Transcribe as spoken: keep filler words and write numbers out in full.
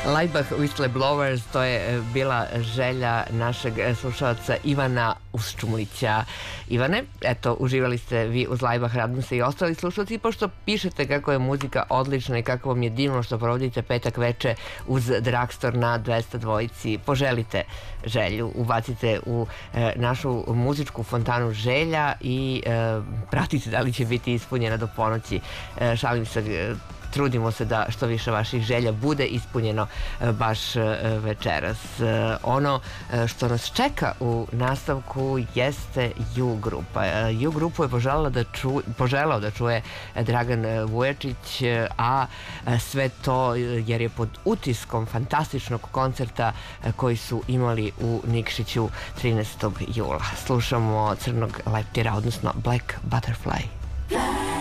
Laibach Whistleblowers, to je bila želja našeg slušalca Ivana Usčumlića. Ivane, eto, uživali ste vi uz Laibach, radno se i ostali slušalci, pošto pišete kako je muzika odlična i kako vam je divno što provodite petak veče uz Dragstor na dvesta dvojici. Poželite želju, ubacite u e, našu muzičku fontanu želja i e, pratite da li će biti ispunjena do ponoći. E, šalim se, e, trudimo se da što više vaših želja bude ispunjeno baš večeras. Ono što nas čeka u nastavku jeste U grupa. U grupu je poželao da, ču, poželao da čuje Dragan Vujačić, a sve to jer je pod utiskom fantastičnog koncerta koji su imali u Nikšiću trinaestog jula. Slušamo Crnog leptira, odnosno Black Butterfly.